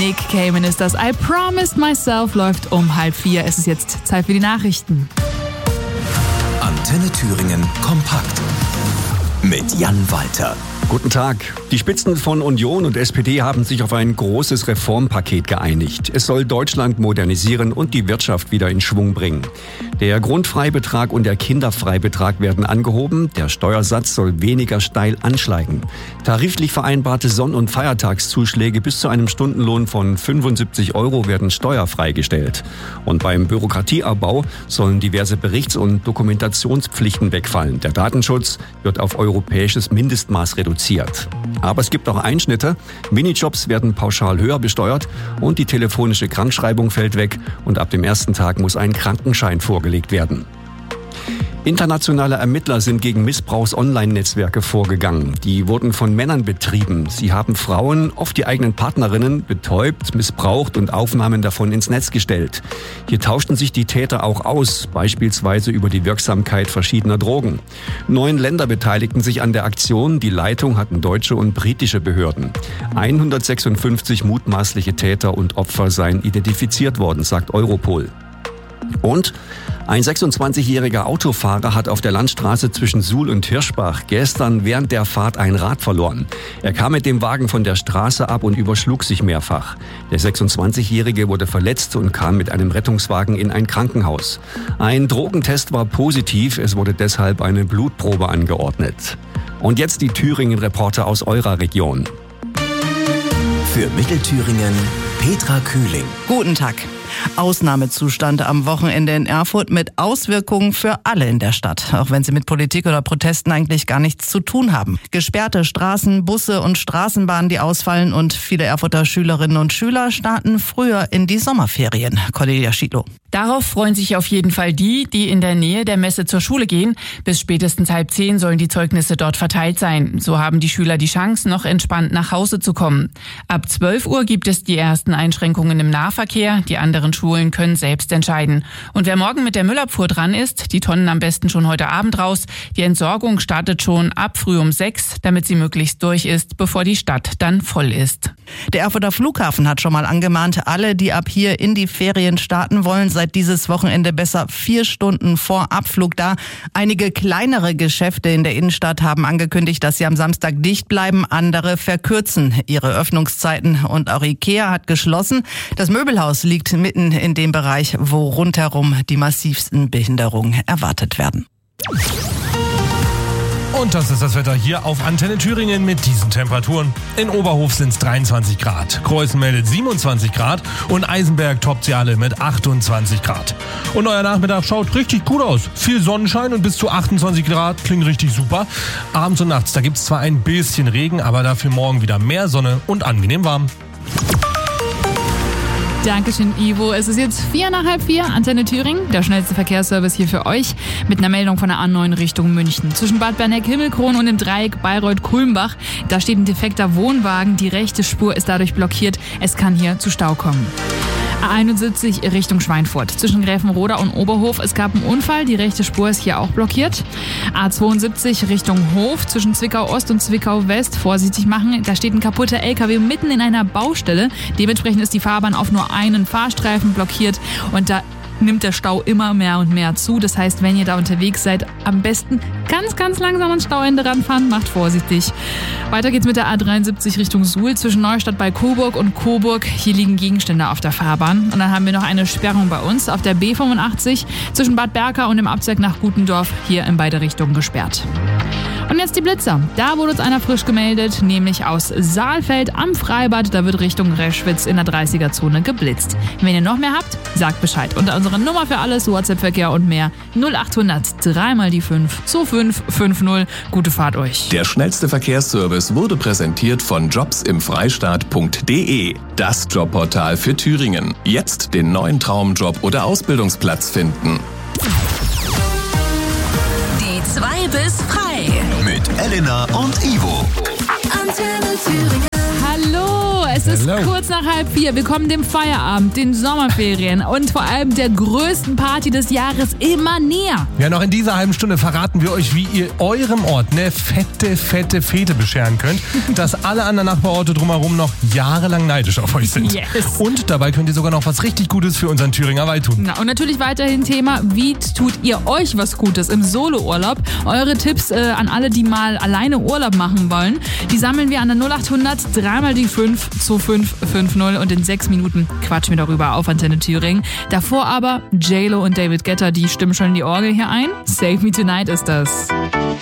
Nick Cayman ist das. I Promised Myself läuft um 3:30. Es ist jetzt Zeit für die Nachrichten. Antenne Thüringen kompakt mit Jan Walter. Guten Tag. Die Spitzen von Union und SPD haben sich auf ein großes Reformpaket geeinigt. Es soll Deutschland modernisieren und die Wirtschaft wieder in Schwung bringen. Der Grundfreibetrag und der Kinderfreibetrag werden angehoben. Der Steuersatz soll weniger steil ansteigen. Tariflich vereinbarte Sonn- und Feiertagszuschläge bis zu einem Stundenlohn von 75 € werden steuerfrei gestellt. Und beim Bürokratieabbau sollen diverse Berichts- und Dokumentationspflichten wegfallen. Der Datenschutz wird auf europäisches Mindestmaß reduziert. Aber es gibt auch Einschnitte. Minijobs werden pauschal höher besteuert und die telefonische Krankschreibung fällt weg und ab dem ersten Tag muss ein Krankenschein vorgelegt werden. Internationale Ermittler sind gegen Missbrauchs-Online-Netzwerke vorgegangen. Die wurden von Männern betrieben. Sie haben Frauen, oft die eigenen Partnerinnen, betäubt, missbraucht und Aufnahmen davon ins Netz gestellt. Hier tauschten sich die Täter auch aus, beispielsweise über die Wirksamkeit verschiedener Drogen. 9 Länder beteiligten sich an der Aktion. Die Leitung hatten deutsche und britische Behörden. 156 mutmaßliche Täter und Opfer seien identifiziert worden, sagt Europol. Und ein 26-jähriger Autofahrer hat auf der Landstraße zwischen Suhl und Hirschbach gestern während der Fahrt ein Rad verloren. Er kam mit dem Wagen von der Straße ab und überschlug sich mehrfach. Der 26-jährige wurde verletzt und kam mit einem Rettungswagen in ein Krankenhaus. Ein Drogentest war positiv, es wurde deshalb eine Blutprobe angeordnet. Und jetzt die Thüringen-Reporter aus eurer Region. Für Mittelthüringen Petra Kühling. Guten Tag. Ausnahmezustand am Wochenende in Erfurt mit Auswirkungen für alle in der Stadt, auch wenn sie mit Politik oder Protesten eigentlich gar nichts zu tun haben. Gesperrte Straßen, Busse und Straßenbahnen, die ausfallen und viele Erfurter Schülerinnen und Schüler starten früher in die Sommerferien. Cornelia Schiedlow. Darauf freuen sich auf jeden Fall die in der Nähe der Messe zur Schule gehen. Bis spätestens 9:30 sollen die Zeugnisse dort verteilt sein. So haben die Schüler die Chance, noch entspannt nach Hause zu kommen. Ab 12 Uhr gibt es die ersten Einschränkungen im Nahverkehr. Die anderen Schulen können selbst entscheiden. Und wer morgen mit der Müllabfuhr dran ist, die Tonnen am besten schon heute Abend raus. Die Entsorgung startet schon ab früh um 6, damit sie möglichst durch ist, bevor die Stadt dann voll ist. Der Erfurter Flughafen hat schon mal angemahnt, alle, die ab hier in die Ferien starten wollen, seit dieses Wochenende besser 4 Stunden vor Abflug da. Einige kleinere Geschäfte in der Innenstadt haben angekündigt, dass sie am Samstag dicht bleiben. Andere verkürzen ihre Öffnungszeiten. Und auch IKEA hat geschlossen. Das Möbelhaus liegt mitten in dem Bereich, wo rundherum die massivsten Behinderungen erwartet werden. Und das ist das Wetter hier auf Antenne Thüringen mit diesen Temperaturen. In Oberhof sind es 23 Grad, Kreuzen meldet 27 Grad und Eisenberg toppt sie alle mit 28 Grad. Und euer Nachmittag schaut richtig gut aus. Viel Sonnenschein und bis zu 28 Grad, klingt richtig super. Abends und nachts, da gibt es zwar ein bisschen Regen, aber dafür morgen wieder mehr Sonne und angenehm warm. Dankeschön, Ivo. Es ist jetzt 4:45, Antenne Thüringen, der schnellste Verkehrsservice hier für euch, mit einer Meldung von der A9 Richtung München. Zwischen Bad Berneck-Himmelkron und dem Dreieck Bayreuth-Kulmbach, da steht ein defekter Wohnwagen. Die rechte Spur ist dadurch blockiert. Es kann hier zu Stau kommen. A71 Richtung Schweinfurt. Zwischen Gräfenroda und Oberhof. Es gab einen Unfall. Die rechte Spur ist hier auch blockiert. A72 Richtung Hof. Zwischen Zwickau Ost und Zwickau West. Vorsichtig machen. Da steht ein kaputter LKW mitten in einer Baustelle. Dementsprechend ist die Fahrbahn auf nur einen Fahrstreifen blockiert. Und da nimmt der Stau immer mehr und mehr zu. Das heißt, wenn ihr da unterwegs seid, am besten ganz langsam ans Stauende ranfahren. Macht vorsichtig. Weiter geht's mit der A73 Richtung Suhl zwischen Neustadt bei Coburg und Coburg. Hier liegen Gegenstände auf der Fahrbahn. Und dann haben wir noch eine Sperrung bei uns auf der B85 zwischen Bad Berka und dem Abzweig nach Gutendorf. Hier in beide Richtungen gesperrt. Und jetzt die Blitzer. Da wurde uns einer frisch gemeldet, nämlich aus Saalfeld am Freibad. Da wird Richtung Reschwitz in der 30er-Zone geblitzt. Wenn ihr noch mehr habt, sagt Bescheid. Unter unsere Nummer für alles, WhatsApp-Verkehr und mehr 0800 3 mal die 5 2550. Gute Fahrt euch. Der schnellste Verkehrsservice wurde präsentiert von jobsimfreistaat.de. Das Jobportal für Thüringen. Jetzt den neuen Traumjob oder Ausbildungsplatz finden. Die 2 bis frei. Mit Elena und Ivo. Antenne Thüringen. Hallo, es ist kurz nach 3:30. Wir kommen dem Feierabend, den Sommerferien und vor allem der größten Party des Jahres immer näher. Ja, noch in dieser halben Stunde verraten wir euch, wie ihr eurem Ort eine fette Fete bescheren könnt, dass alle anderen Nachbarorte drumherum noch jahrelang neidisch auf euch sind. Yes. Und dabei könnt ihr sogar noch was richtig Gutes für unseren Thüringer Wald tun. Na, und natürlich weiterhin Thema, wie tut ihr euch was Gutes im Solo-Urlaub? Eure Tipps an alle, die mal alleine Urlaub machen wollen, die sammeln wir an der 0800 3 die 5 2550 und in 6 Minuten quatschen wir darüber auf Antenne Thüringen. Davor aber J-Lo und David Guetta, die stimmen schon in die Orgel hier ein. Save Me Tonight ist das.